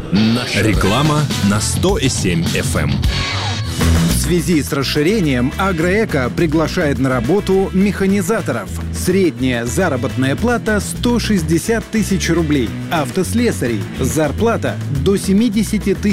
Реклама на 100,7 FM. В связи с расширением «Агроэко» приглашает на работу механизаторов. Средняя заработная плата – 160 тысяч рублей. Автослесарей. Зарплата до 70 тысяч